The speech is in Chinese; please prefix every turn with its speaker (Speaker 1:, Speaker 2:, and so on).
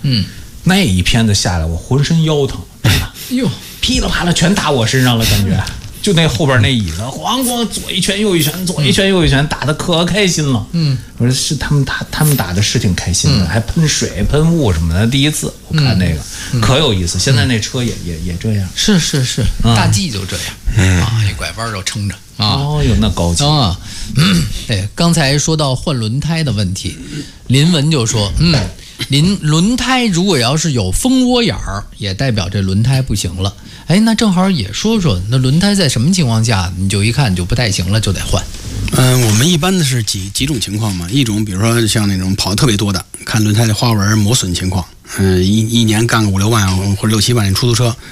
Speaker 1: 那一片子下来，我浑身腰疼，
Speaker 2: 哟，
Speaker 1: 噼里啪啦全打我身上了，感觉。就那后边那椅子，咣咣左一拳右一拳，左一拳右一拳，打得可开心了。我说是他们打的是挺开心的，还喷水喷雾什么的。第一次我看那个可有意思。现在那车也这样。
Speaker 2: 是，大 G 就这样一拐弯就撑着
Speaker 1: 哦哟，那高级
Speaker 2: 啊！对，刚才说到换轮胎的问题，林文就说，轮胎如果要是有蜂窝眼儿，也代表这轮胎不行了。哎，那正好也说说，那轮胎在什么情况下你就一看就不太行了，就得换？
Speaker 3: 我们一般的是几种情况嘛。一种比如说像那种跑得特别多的，看轮胎的花纹磨损情况，一年干个5-6万或者6-7万的出租车，